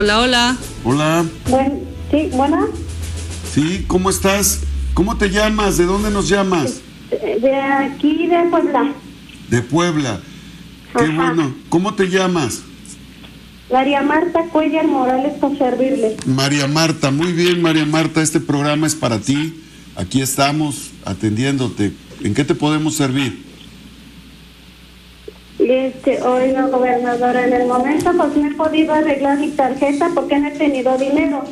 Hola, hola. Hola. Sí, bueno. Sí, ¿cómo estás? ¿Cómo te llamas? ¿De dónde nos llamas? De aquí, de Puebla. De Puebla. Qué bueno. ¿Cómo te llamas? María Marta Cuellar Morales, para servirle. María Marta, muy bien, María Marta, este programa es para ti. Aquí estamos atendiéndote. ¿En qué te podemos servir? Oiga, gobernadora, en el momento pues no he podido arreglar mi tarjeta porque no he tenido dinero.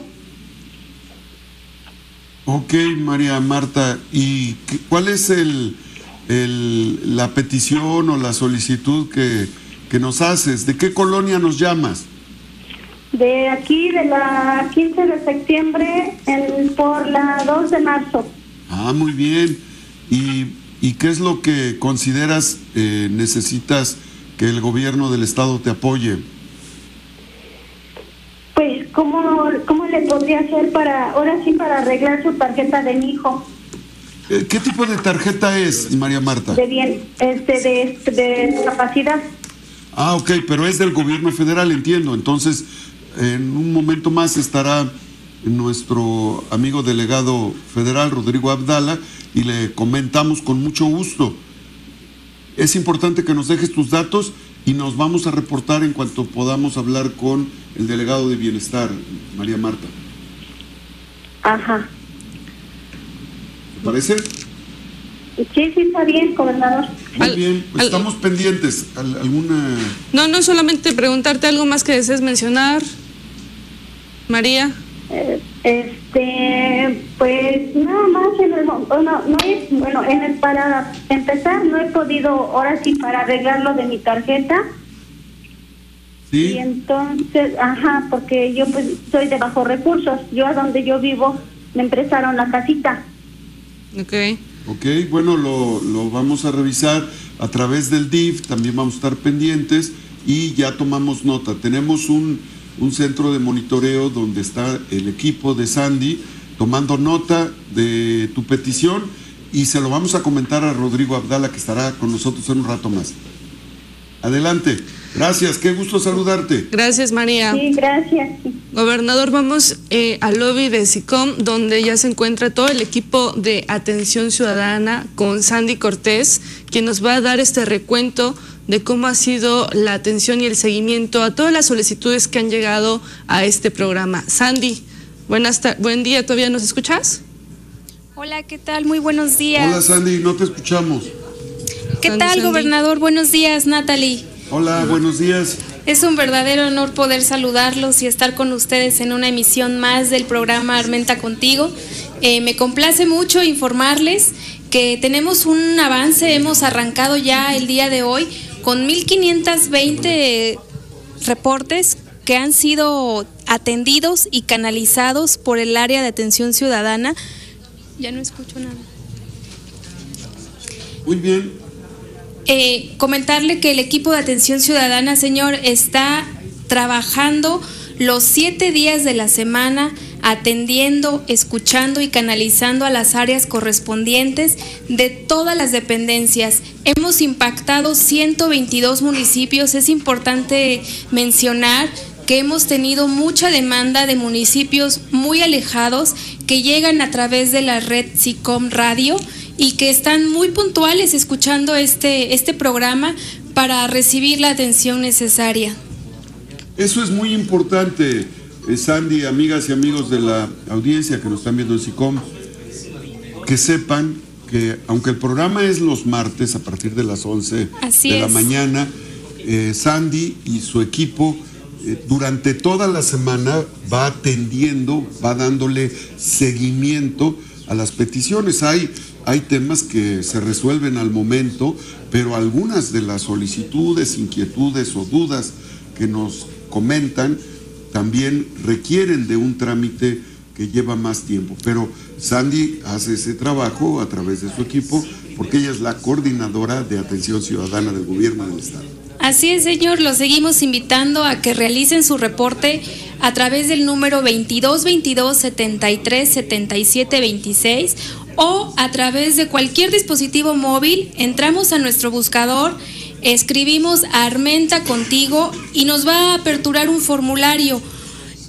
Ok, María Marta, ¿y cuál es la petición o la solicitud que nos haces? ¿De qué colonia nos llamas? De aquí, de la 15 de septiembre por la 2 de marzo. Ah, muy bien. ¿Y qué es lo que consideras necesitas que el gobierno del estado te apoye? Pues, ¿cómo le podría hacer ahora sí, para arreglar su tarjeta de mi hijo? ¿Qué tipo de tarjeta es, María Marta? De discapacidad. Ah, ok, pero es del gobierno federal, entiendo. Entonces, en un momento más estará nuestro amigo delegado federal, Rodrigo Abdala, y le comentamos con mucho gusto. Es importante que nos dejes tus datos y nos vamos a reportar en cuanto podamos hablar con el delegado de bienestar, María Marta. Ajá. ¿Te parece? Sí, está bien, gobernador. Muy bien, pues estamos pendientes. ¿Alguna...? No, solamente preguntarte algo más que desees mencionar, María. Pues nada más para empezar no he podido ahora sí para arreglar lo de mi tarjeta. Sí. Y entonces, porque yo pues soy de bajos recursos. Yo a donde yo vivo me prestaron la casita. Ok, bueno, lo vamos a revisar a través del DIF, también vamos a estar pendientes y ya tomamos nota. Tenemos un centro de monitoreo donde está el equipo de Sandy tomando nota de tu petición y se lo vamos a comentar a Rodrigo Abdala, que estará con nosotros en un rato más. Adelante. Gracias, qué gusto saludarte. Gracias, María. Sí, gracias. Gobernador, vamos al lobby de SICOM, donde ya se encuentra todo el equipo de atención ciudadana con Sandy Cortés, quien nos va a dar este recuento de cómo ha sido la atención y el seguimiento a todas las solicitudes que han llegado a este programa. Sandy, buen día, ¿todavía nos escuchas? Hola, ¿qué tal? Muy buenos días. Hola, Sandy, no te escuchamos. ¿Qué tal, Sandy? gobernador? Buenos días, Natalie. Hola, buenos días. Es un verdadero honor poder saludarlos y estar con ustedes en una emisión más del programa Armenta Contigo. Me complace mucho informarles que tenemos un avance, hemos arrancado ya el día de hoy con 1,520 reportes que han sido atendidos y canalizados por el área de atención ciudadana. Ya no escucho nada. Muy bien. Comentarle que el equipo de atención ciudadana, señor, está trabajando los 7 días de la semana, atendiendo, escuchando y canalizando a las áreas correspondientes de todas las dependencias. Hemos impactado 122 municipios. Es importante mencionar que hemos tenido mucha demanda de municipios muy alejados que llegan a través de la red SICOM Radio y que están muy puntuales escuchando este programa para recibir la atención necesaria. Eso es muy importante, Sandy, amigas y amigos de la audiencia que nos están viendo en SICOM, que sepan que aunque el programa es los martes a partir de las 11 de la mañana, Sandy y su equipo durante toda la semana va atendiendo, va dándole seguimiento a las peticiones. Hay temas que se resuelven al momento, pero algunas de las solicitudes, inquietudes o dudas que nos comentan también requieren de un trámite que lleva más tiempo. Pero Sandy hace ese trabajo a través de su equipo porque ella es la coordinadora de atención ciudadana del gobierno del estado. Así es, señor, los seguimos invitando a que realicen su reporte a través del número 2222-737726 o a través de cualquier dispositivo móvil. Entramos a nuestro buscador, escribimos Armenta Contigo y nos va a aperturar un formulario.